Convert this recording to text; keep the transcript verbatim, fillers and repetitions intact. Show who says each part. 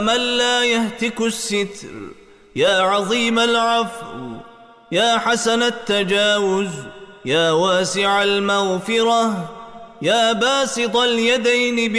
Speaker 1: من لا يهتك الستر، يا عظيم العفو، يا حسن التجاوز، يا واسع المغفرة، يا باسط اليدين